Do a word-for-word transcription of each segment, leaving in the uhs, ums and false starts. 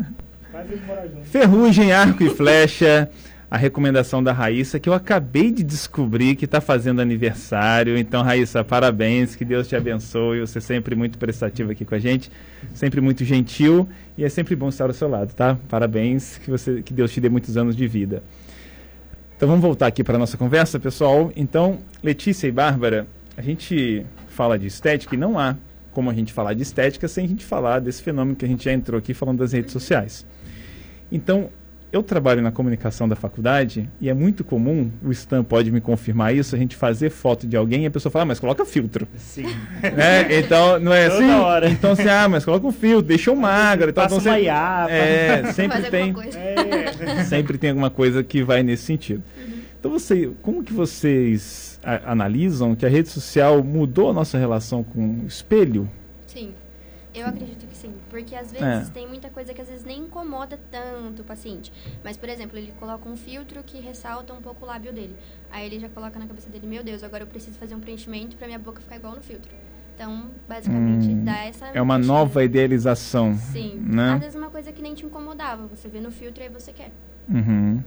Ferrugem, arco e flecha. A recomendação da Raíssa, que eu acabei de descobrir que está fazendo aniversário. Então, Raíssa, parabéns, que Deus te abençoe. Você é sempre muito prestativa aqui com a gente, sempre muito gentil, e é sempre bom estar ao seu lado, tá? Parabéns, que, você, que Deus te dê muitos anos de vida. Então, vamos voltar aqui para a nossa conversa, pessoal. Então, Letícia e Bárbara, a gente fala de estética e não há como a gente falar de estética sem a gente falar desse fenômeno que a gente já entrou aqui falando das redes sociais. Então, eu trabalho na comunicação da faculdade e é muito comum, o Stan pode me confirmar isso, a gente fazer foto de alguém e a pessoa fala, ah, mas coloca filtro. Sim. Né? Então, não é assim? Toda hora. Então, assim, ah, mas coloca um filtro, deixa eu magro. Então, Passa então, uma sempre, iapa. é, sempre Faz tem, alguma coisa. É. sempre tem alguma coisa que vai nesse sentido. Uhum. Então, você, como que vocês a, analisam que a rede social mudou a nossa relação com o espelho? Sim. Eu acredito que sim, porque às vezes é. tem muita coisa que às vezes nem incomoda tanto o paciente. Mas, por exemplo, ele coloca um filtro que ressalta um pouco o lábio dele. Aí ele já coloca na cabeça dele, meu Deus, agora eu preciso fazer um preenchimento pra minha boca ficar igual no filtro. Então, basicamente, hum, dá essa... É uma mexida. nova idealização. Sim. Né? Às vezes uma coisa que nem te incomodava. Você vê no filtro e aí você quer. Uhum.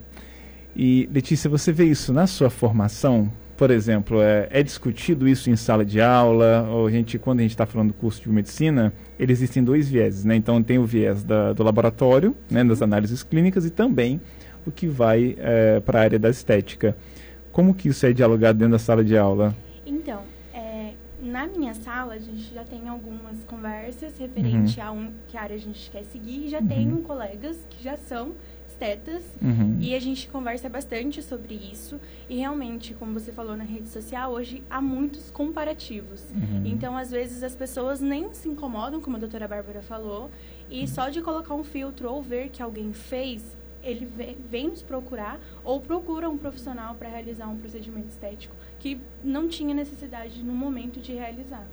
E, Letícia, você vê isso na sua formação? Por exemplo, é, é discutido isso em sala de aula? Ou a gente, quando a gente está falando do curso de medicina, eles existem dois vieses, né? Então, tem o viés da, do laboratório, né, das análises clínicas, e também o que vai é, para a área da estética. Como que isso é dialogado dentro da sala de aula? Então, é, na minha sala, a gente já tem algumas conversas referente uhum. a um, que área a gente quer seguir, e já uhum. tenho colegas que já são estetas, uhum. e a gente conversa bastante sobre isso, e realmente, como você falou na rede social, hoje há muitos comparativos. Uhum. Então, às vezes, as pessoas nem se incomodam, como a doutora Bárbara falou, e uhum. só de colocar um filtro ou ver que alguém fez, ele vem, vem nos procurar ou procura um profissional para realizar um procedimento estético que não tinha necessidade no momento de realizar.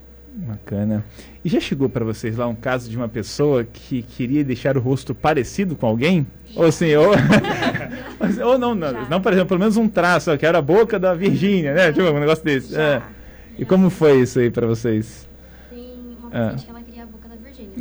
Bacana. E já chegou para vocês lá um caso de uma pessoa que queria deixar o rosto parecido com alguém? Já. Ou assim, ou, ou não, não, não, por exemplo, pelo menos um traço, que era a boca da Virgínia, né? Tipo, um negócio desse. Já. É. E como foi isso aí para vocês? Tem uma paciente ah. que ela queria a boca da Virgínia.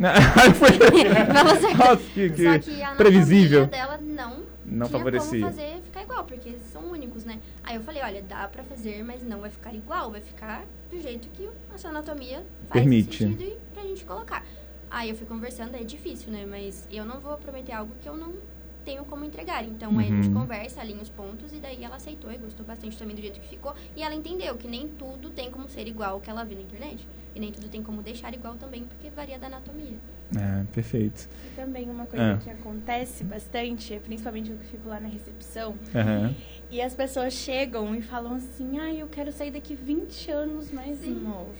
Nossa, que, que Só que a previsível. dela não Não tinha favorecia. como fazer ficar igual, porque eles são únicos, né? Aí eu falei, olha, dá pra fazer, mas não vai ficar igual, vai ficar do jeito que a sua anatomia faz Permite. sentido e pra gente colocar. Aí eu fui conversando, é difícil, né? Mas eu não vou prometer algo que eu não tenho como entregar. Então, uhum. aí a gente conversa, alinha os pontos, e daí ela aceitou e gostou bastante também do jeito que ficou. E ela entendeu que nem tudo tem como ser igual ao que ela viu na internet. E nem tudo tem como deixar igual também, porque varia da anatomia. É, perfeito. E também uma coisa ah. que acontece bastante, principalmente eu que fico lá na recepção, uhum. e as pessoas chegam e falam assim, ah, eu quero sair daqui vinte anos mais Sim. novo.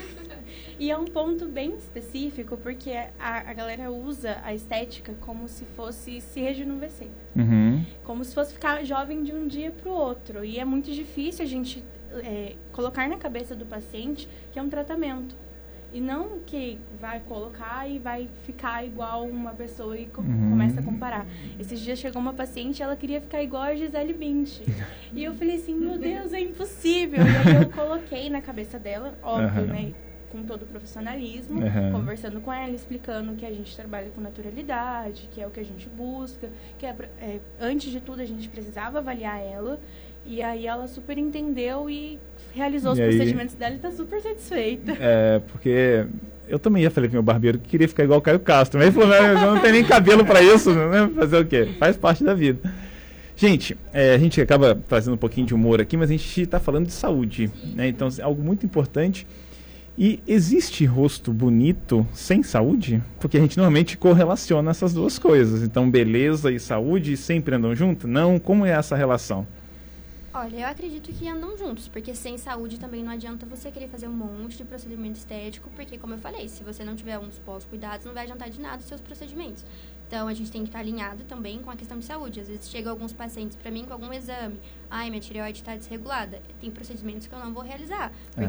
E é um ponto bem específico, porque a, a galera usa a estética como se fosse se rejuvenescer. Uhum. Como se fosse ficar jovem de um dia para o outro. E é muito difícil a gente é, colocar na cabeça do paciente que é um tratamento. E não que vai colocar e vai ficar igual uma pessoa e co uhum. começa a comparar. Esses dias chegou uma paciente e ela queria ficar igual a Gisele Bündchen. E eu falei assim, meu Deus, é impossível. E aí eu coloquei na cabeça dela, óbvio, uhum. né? Com todo o profissionalismo, uhum. conversando com ela, explicando que a gente trabalha com naturalidade, que é o que a gente busca, que é, é, antes de tudo a gente precisava avaliar ela. E aí ela super entendeu e realizou os e procedimentos aí, dela e tá super satisfeita. É, porque eu também já falei pro meu barbeiro que queria ficar igual o Caio Castro, mas ele falou, não, não tem nem cabelo para isso, né? Fazer o quê? Faz parte da vida. Gente, é, a gente acaba trazendo um pouquinho de humor aqui, mas a gente está falando de saúde, né? Então, é algo muito importante. E existe rosto bonito sem saúde? Porque a gente normalmente correlaciona essas duas coisas. Então, beleza e saúde sempre andam junto? Não? Como é essa relação? Olha, eu acredito que andam juntos, porque sem saúde também não adianta você querer fazer um monte de procedimento estético, porque, como eu falei, se você não tiver uns pós-cuidados, não vai adiantar de nada os seus procedimentos. Então, a gente tem que estar alinhado também com a questão de saúde. Às vezes, chegam alguns pacientes para mim com algum exame. Ai, minha tireoide está desregulada. Tem procedimentos que eu não vou realizar, porque